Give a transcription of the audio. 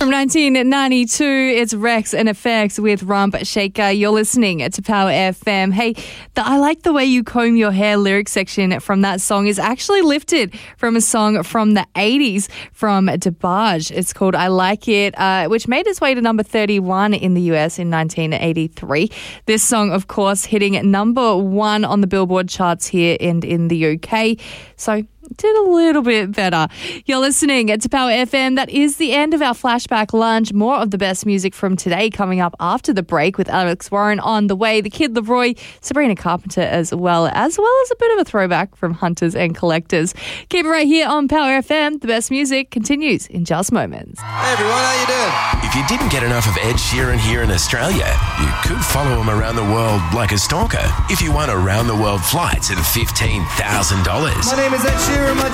From 1992, it's Rex and Effects with Rump Shaker. You're listening to Power FM. Hey, I Like the Way You Comb Your Hair lyric section from that song is actually lifted from a song from the 80s from DeBarge. It's called I Like It, which made its way to number 31 in the US in 1983. This song, of course, hitting number 1 on the Billboard charts here and in the UK. So did a little bit better. You're listening to Power FM. That is the end of our flashback lunch. More of the best music from today coming up after the break with Alex Warren on the way, the Kid Leroy, Sabrina Carpenter as well as a bit of a throwback from Hunters and Collectors. Keep it right here on Power FM. The best music continues in just moments. Hey everyone, how you doing? If you didn't get enough of Ed Sheeran here in Australia, you could follow him around the world like a stalker if you won around the world flights and $15,000. My name is Ed Sheeran. My